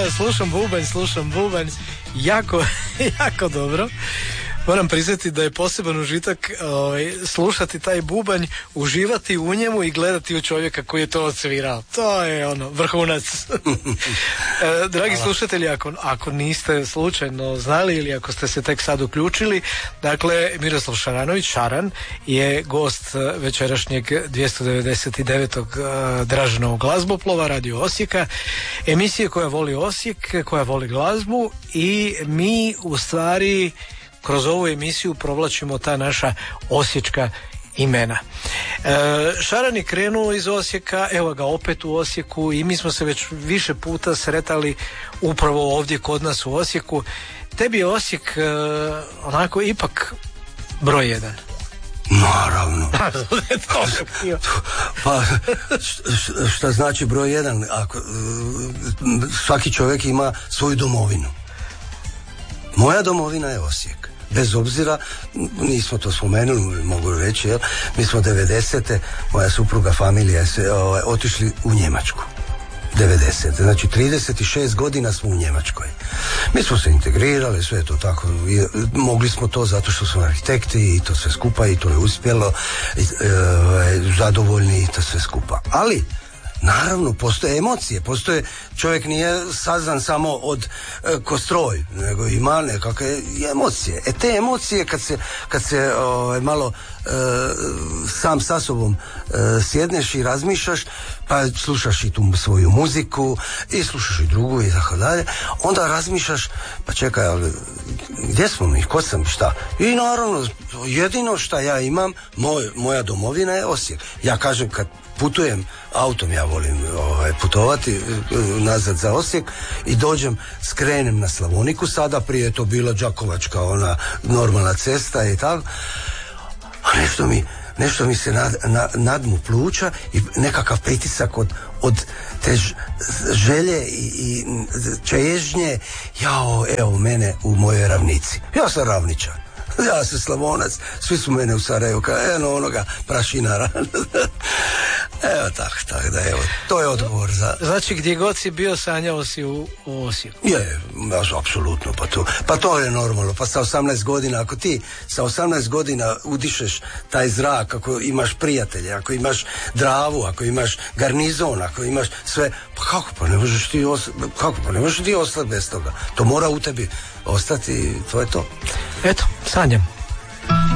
slušam bubanj, jako dobro. Moram priznati da je poseban užitak slušati taj bubanj, uživati u njemu i gledati u čovjeka koji je to odsvirao. To je vrhunac. Dragi slušatelji, ako niste slučajno znali ili ako ste se tek sad uključili, dakle Miroslav Šaranović, Šaran, je gost večerašnjeg 299. Draženovog glazboplova Radio Osijeka, emisije koja voli Osijek, koja voli glazbu, i mi u stvari kroz ovu emisiju provlačimo ta naša osječka imena. Šaran je krenuo iz Osijeka, evo ga opet u Osijeku, i mi smo se već više puta sretali upravo ovdje kod nas u Osijeku. Tebi je Osijek onako ipak broj jedan. Naravno. Pa šta znači broj jedan? Svaki čovjek ima svoju domovinu. Moja domovina je Osijek. Bez obzira, nismo to spomenuli, mogu reći, jel? Mi smo 90. moja supruga, familija se otišli u Njemačku. 90. Znači 36 godina smo u Njemačkoj. Mi smo se integrirali, sve je to tako, mogli smo to zato što smo arhitekti i to sve skupa, i to je uspjelo, zadovoljni i to sve skupa. Ali naravno, postoje emocije, čovjek nije sazdan samo od ko stroj, nego ima nekakve emocije. Te emocije kad se malo sam sa sobom sjedneš i razmišljaš, pa slušaš i tu svoju muziku i slušaš i drugu i tako dalje, onda razmišljaš, pa čekaj, ali gdje smo mi, ko sam, šta? I naravno, jedino šta ja imam, moja domovina je Osijek. Ja kažem, kad putujem autom, ja volim putovati nazad za Osijek i skrenem na Slavoniku, sada prije je to bila Đakovačka, ona normalna cesta i tako, a nešto mi se nadmu pluća i nekakav pritisak od te želje i čežnje, evo mene u mojoj ravnici. Ja sam ravničan. Ja sam Slavonac, svi su mene u Sarajevu, onoga prašinara. Evo tako da evo, to je odgovor za... Znači gdje god si bio, sanjao si u Osijeku? Je, apsolutno, pa to je normalno, pa sa 18 godina, ako ti sa 18 godina udišeš taj zrak, ako imaš prijatelje, ako imaš Dravu, ako imaš garnizon, ako imaš sve, pa ne možeš ti ostati bez toga, to mora u tebi ostati, to je to. Eto, sanjam.